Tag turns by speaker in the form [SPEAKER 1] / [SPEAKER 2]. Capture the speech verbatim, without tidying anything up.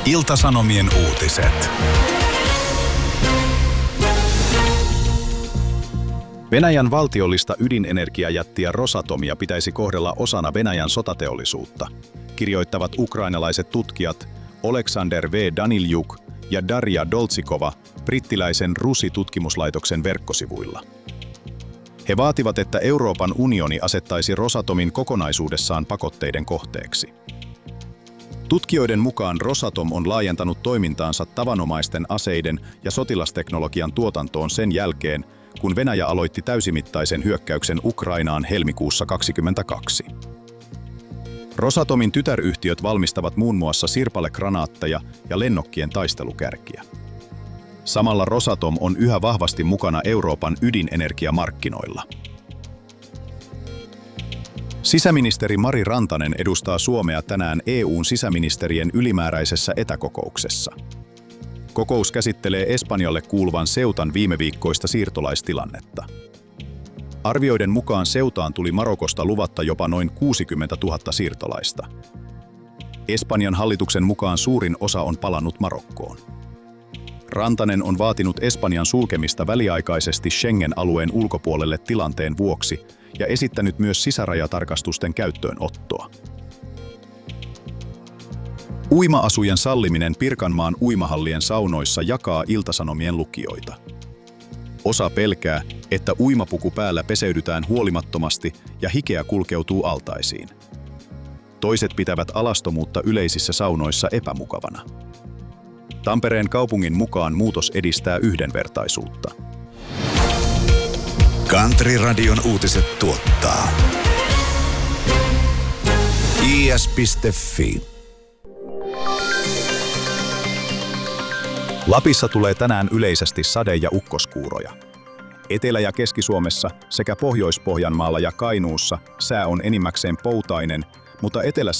[SPEAKER 1] Ilta-Sanomien uutiset. Venäjän valtiollista ydinenergiajättiä Rosatomia pitäisi kohdella osana Venäjän sotateollisuutta, kirjoittavat ukrainalaiset tutkijat Oleksandr V. Daniljuk ja Darja Doltsikova brittiläisen Rusi-tutkimuslaitoksen verkkosivuilla. He vaativat, että Euroopan unioni asettaisi Rosatomin kokonaisuudessaan pakotteiden kohteeksi. Tutkijoiden mukaan Rosatom on laajentanut toimintaansa tavanomaisten aseiden ja sotilasteknologian tuotantoon sen jälkeen, kun Venäjä aloitti täysimittaisen hyökkäyksen Ukrainaan helmikuussa kaksikymmentäkaksi. Rosatomin tytäryhtiöt valmistavat muun muassa sirpalegranaatteja ja lennokkien taistelukärkiä. Samalla Rosatom on yhä vahvasti mukana Euroopan ydinenergiamarkkinoilla. Sisäministeri Mari Rantanen edustaa Suomea tänään E U:n sisäministerien ylimääräisessä etäkokouksessa. Kokous käsittelee Espanjalle kuuluvan Ceutan viimeviikkoista siirtolaistilannetta. Arvioiden mukaan Ceutaan tuli Marokosta luvatta jopa noin kuusikymmentätuhatta siirtolaista. Espanjan hallituksen mukaan suurin osa on palannut Marokkoon. Rantanen on vaatinut Espanjan sulkemista väliaikaisesti Schengen-alueen ulkopuolelle tilanteen vuoksi ja esittänyt myös sisärajatarkastusten käyttöönottoa. Uima-asujen salliminen Pirkanmaan uimahallien saunoissa jakaa Ilta-Sanomien lukijoita. Osa pelkää, että uimapuku päällä peseydytään huolimattomasti ja hikeä kulkeutuu altaisiin. Toiset pitävät alastomuutta yleisissä saunoissa epämukavana. Tampereen kaupungin mukaan muutos edistää yhdenvertaisuutta.
[SPEAKER 2] Country-radion uutiset tuottaa i s piste f i.
[SPEAKER 1] Lapissa tulee tänään yleisesti sade- ja ukkoskuuroja. Etelä- ja Keski-Suomessa sekä Pohjois-Pohjanmaalla ja Kainuussa sää on enimmäkseen poutainen, mutta etelässä